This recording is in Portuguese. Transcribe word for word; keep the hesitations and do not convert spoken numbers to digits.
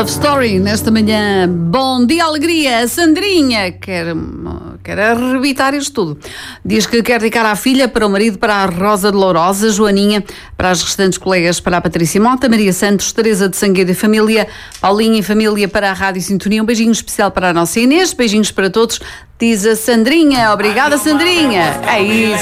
Love Story, nesta manhã. Bom dia, alegria. A Sandrinha quer, quer arrebitar isto tudo. Diz que quer dedicar à filha, para o marido, para a Rosa de Lourosa, Joaninha, para as restantes colegas, para a Patrícia Mota, Maria Santos, Teresa de Sangueiro e família, Paulinha e família, para a Rádio Sintonia. Um beijinho especial para a nossa Inês. Beijinhos para todos. Diz a Sandrinha. Obrigada, Sandrinha. É isso.